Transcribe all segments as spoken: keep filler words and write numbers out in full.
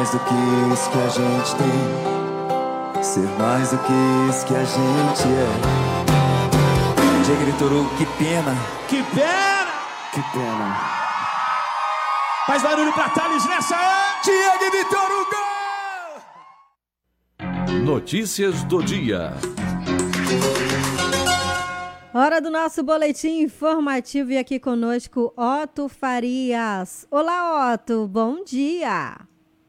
mais do que isso que a gente tem, ser mais do que isso que a gente é. Diego Vitor Hugo, que pena. Que pena! Que pena. Faz barulho pra Thales nessa é! Diego Vitor Hugo! Notícias do dia. Hora do nosso boletim informativo e aqui conosco Otto Farias. Olá, Otto, bom dia.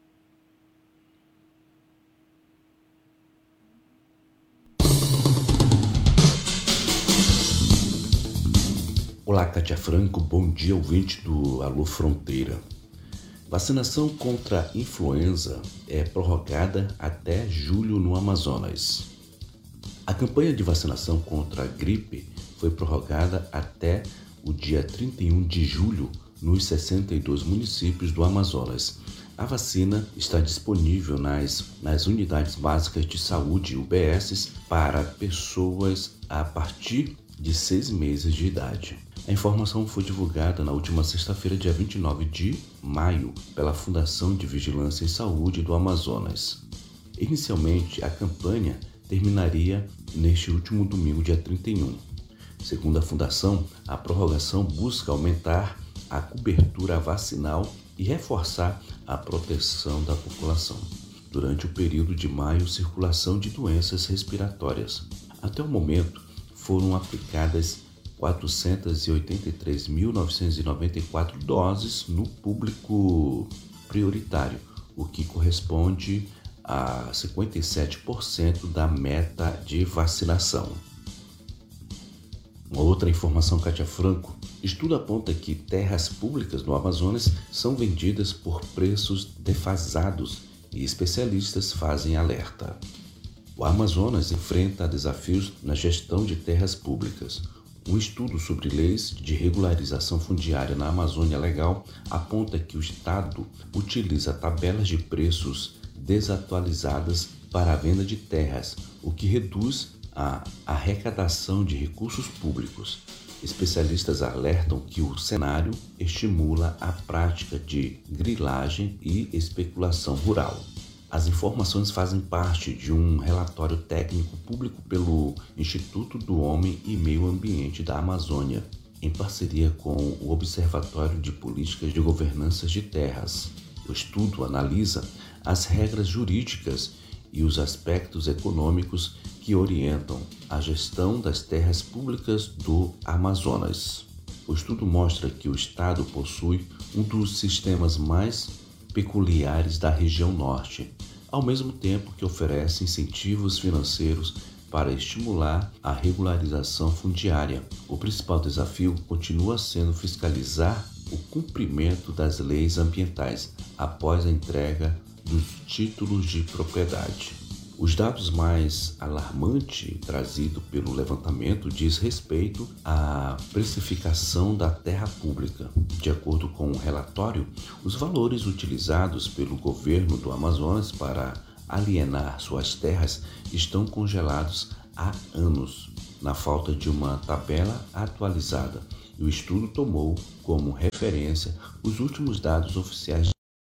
Olá, Kátia Franco, bom dia, ouvinte do Alô Fronteira. Vacinação contra a influenza é prorrogada até julho no Amazonas. A campanha de vacinação contra a gripe foi prorrogada até o dia trinta e um de julho nos sessenta e dois municípios do Amazonas. A vacina está disponível nas, nas unidades básicas de saúde, U B S, para pessoas a partir de seis meses de idade. A informação foi divulgada na última sexta-feira, dia vinte e nove de maio, pela Fundação de Vigilância em Saúde do Amazonas. Inicialmente, a campanha terminaria neste último domingo, dia trinta e um. Segundo a Fundação, a prorrogação busca aumentar a cobertura vacinal e reforçar a proteção da população. Durante o período de maio, circulação de doenças respiratórias. Até o momento, foram aplicadas quatrocentas e oitenta e três mil novecentas e noventa e quatro doses no público prioritário, o que corresponde a cinquenta e sete por cento da meta de vacinação. Uma outra informação, Kátia Franco, estudo aponta que terras públicas no Amazonas são vendidas por preços defasados e especialistas fazem alerta. O Amazonas enfrenta desafios na gestão de terras públicas. Um estudo sobre leis de regularização fundiária na Amazônia Legal aponta que o Estado utiliza tabelas de preços desatualizadas para a venda de terras, o que reduz a arrecadação de recursos públicos. Especialistas alertam que o cenário estimula a prática de grilagem e especulação rural. As informações fazem parte de um relatório técnico público pelo Instituto do Homem e Meio Ambiente da Amazônia, em parceria com o Observatório de Políticas de Governança de Terras. O estudo analisa as regras jurídicas e os aspectos econômicos que orientam a gestão das terras públicas do Amazonas. O estudo mostra que o Estado possui um dos sistemas mais peculiares da região norte, ao mesmo tempo que oferece incentivos financeiros para estimular a regularização fundiária. O principal desafio continua sendo fiscalizar o cumprimento das leis ambientais após a entrega dos títulos de propriedade. Os dados mais alarmantes trazidos pelo levantamento diz respeito à precificação da terra pública. De acordo com o relatório, os valores utilizados pelo governo do Amazonas para alienar suas terras estão congelados há anos, na falta de uma tabela atualizada. E o estudo tomou como referência os últimos dados oficiais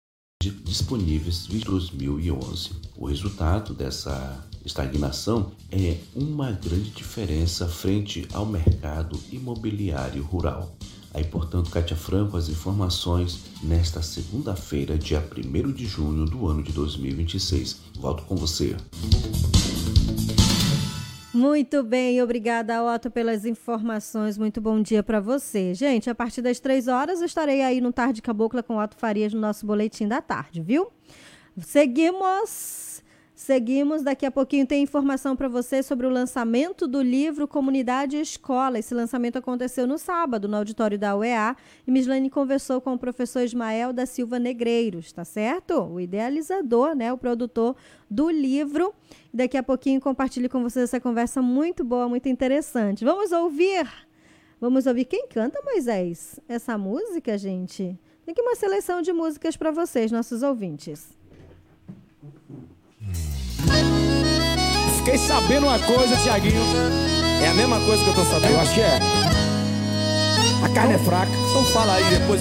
disponíveis de dois mil e onze. O resultado dessa estagnação é uma grande diferença frente ao mercado imobiliário rural. Aí, portanto, Kátia Franco, as informações nesta segunda-feira, dia primeiro de junho do ano de dois mil e vinte e seis. Volto com você. Muito bem, obrigada, Otto, pelas informações. Muito bom dia para você. Gente, a partir das três horas eu estarei aí no Tarde Cabocla com Otto Farias no nosso boletim da tarde, viu? Seguimos, seguimos. Daqui a pouquinho tem informação para você sobre o lançamento do livro Comunidade e Escola. Esse lançamento aconteceu no sábado, no auditório da U E A, e Mislane conversou com o professor Ismael da Silva Negreiros, tá certo? O idealizador, né, o produtor do livro. Daqui a pouquinho compartilho com vocês essa conversa muito boa, muito interessante. Vamos ouvir? Vamos ouvir quem canta, Moisés? Essa música, gente? Tem aqui uma seleção de músicas para vocês, nossos ouvintes. Fiquei sabendo uma coisa, Tiaguinho. É a mesma coisa que eu tô sabendo? Eu acho que é. A carne é fraca. Então fala aí, depois eu